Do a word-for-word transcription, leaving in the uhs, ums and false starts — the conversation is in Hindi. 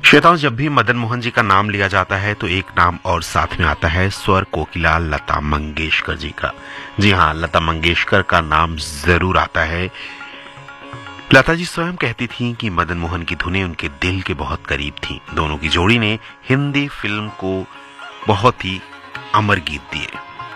श्वेताओं, जब भी मदन मोहन जी का नाम लिया जाता है तो एक नाम और साथ में आता है, स्वर कोकिला लता मंगेशकर जी का। जी हाँ, लता मंगेशकर का नाम जरूर आता है। लता जी स्वयं कहती थीं कि मदन मोहन की धुनें उनके दिल के बहुत करीब थीं। दोनों की जोड़ी ने हिंदी फिल्म को बहुत ही अमर गीत दिए।